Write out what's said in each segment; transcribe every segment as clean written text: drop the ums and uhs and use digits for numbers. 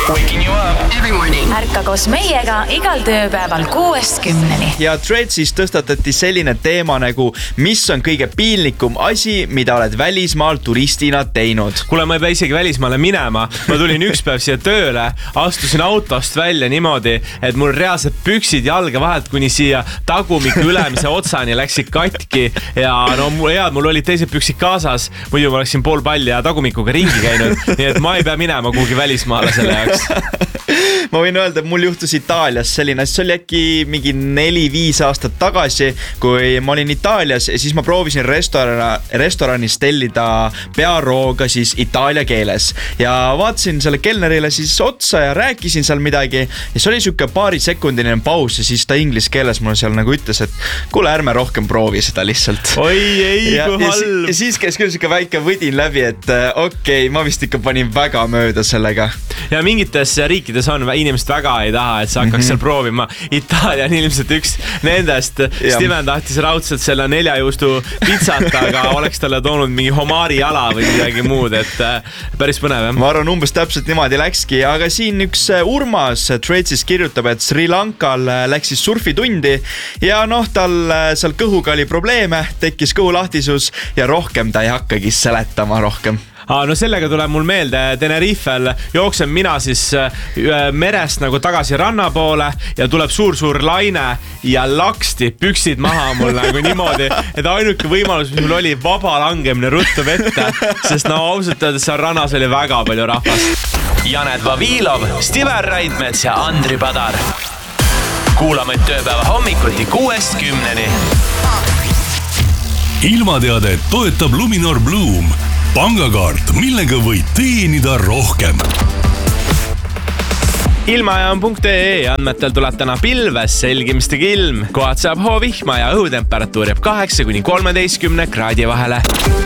Waking you up every morning. Ärka koos meiega igal tööpäeval 6-10. Ja Threadsis tõstatati selline teema nagu, mis on kõige piinlikum asi, mida oled välismaal turistina teinud. Kuule, ma ei pea isegi välismaale minema. Ma tulin üks päev siia tööle, astusin autost välja niimoodi, et mul reaalselt püksid jalga vahelt kuni siia tagumiku ülemise otsani läksid katki ja no mul olid teised püksid kaasas, muidu ma oleksin pool palli ja tagumikuga ringi käinud, nii et ma ei pea minema kuhugi välismaale selle jaoks. Ma võin öelda, et mul juhtus Itaalias selline, see oli äkki mingi 4-5 aastat tagasi, kui ma olin Itaalias ja siis ma proovisin restoranis tellida pearooga siis itaalia keeles ja vaatasin selle kelnerile siis otsa ja rääkisin seal midagi ja see oli siuke paarisekundiline paus ja siis ta inglise keeles mulle seal nagu ütles, et kuule, ärme rohkem proovi seda lihtsalt. Oi, ei, kui halb. Ja siis käis küll siuke väike võdin läbi, et okei, ma vist ikka panin väga mööda sellega. Ja mingites riikides on inimesed väga ei taha, et sa hakkaks seal proovima. Itaalia on ilmselt üks nendest. Steven tahtis raudselt selle 4 juustu pizzat, aga oleks talle toonud mingi homari jala või midagi muud, et päris põnev. Ma arvan, umbes täpselt niimoodi läkski, aga siin üks Urmas Threadsis kirjutab, et Sri Lankal läks siis surfitundi ja tal seal kõhuga oli probleeme, tekkis kõhulahtisus ja rohkem ta ei hakkagi seletama rohkem. No sellega tuleb mul meelde Tenerifel jooksen mina siis merest nagu tagasi ranna poole ja tuleb suur laine ja laksti püksid maha mul nagu niimoodi, et ainuke võimalus, mis mul oli vaba langemine ruttu vette, sest ausalt öeldes seal rannas oli väga palju rahvast. Janet Vavilov, Steven Raidmets ja Andri Padar. Kuulame tööpäeva hommikuti 6-10. Ilmateade toetab Luminor Bloom. Pangakaart, millega võid teenida rohkem. Ilmajaam.ee andmetel tuleb täna pilves, selgimistega ilm. Kohad saab hoovihma ja õhutemperatuur jääb 8-13 kraadi vahele.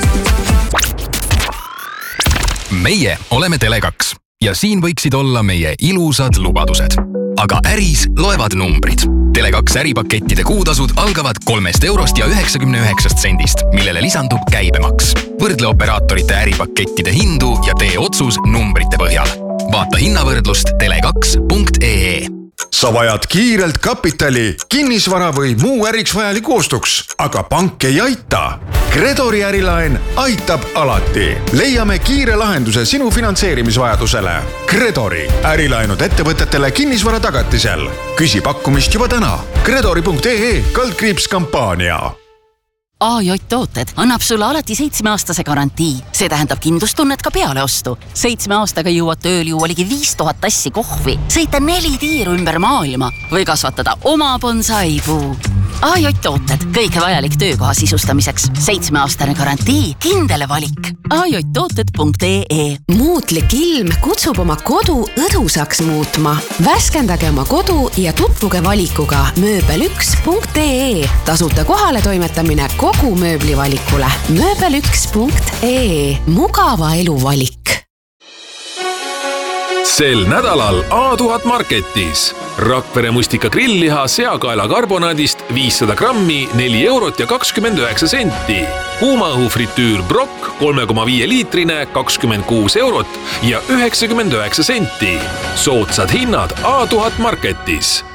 Meie oleme Tele2 ja siin võiksid olla meie ilusad lubadused. Aga äris loevad numbrid. Tele2 äripakettide kuutasud algavad 3 eurost ja 99 sendist, millele lisandub käibemaks. Võrdle operaatorite äripakettide hindu ja tee otsus numbrite põhjal. Vaata hinnavõrdlust tele2.ee. Sa vajad kiirelt kapitali, kinnisvara või muu äriks vajaliku ostuks, aga pank ei aita. Credori ärilaen aitab alati. Leiame kiire lahenduse sinu finantseerimisvajadusele. Credori ärilaenud ettevõtetele kinnisvara tagatisel. Küsi pakkumist juba täna. Credori.ee/kampaania. AJ Tooted annab sulle alati 7-aastase garantii. See tähendab kindlustunnet ka peale ostu. 7 aastaga jõuad tööl juua ligi 5000 tassi kohvi, sõita 4 tiiru ümber maailma või kasvatada oma bonsaipuu. AJ Tooted, kõike vajalik töökoha sisustamiseks. 7-aastane garantii, kindel valik. ajtooted.ee. Muutlik ilm kutsub oma kodu õdusaks muutma. Värskendage oma kodu ja tutvuge valikuga mööbel1.ee. Tasuta kohale toimetamine kogu mööblivalikule. mööbel1.ee. Mugava elu valik. Sel nädalal A1000 Marketis. Rakvere mustika grillliha seakaela karbonaadist 500 grammi 4 eurot ja 29 senti. Kuumaõhu fritüür Brokk 3,5 liitrine 26 eurot ja 99 senti. Soodsad hinnad A1000 Marketis.